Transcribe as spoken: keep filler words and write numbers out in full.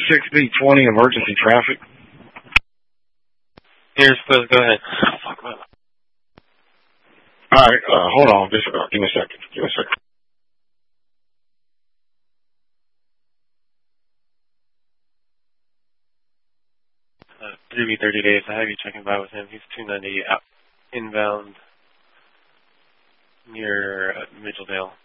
six B twenty emergency traffic. Here's supposed go ahead. Oh, fuck, man. All right, uh, hold on. Just uh, give me a second. Give me a second. Uh, three B thirty days. I have you checking by with him. He's two ninety out inbound near uh, Mitchelldale.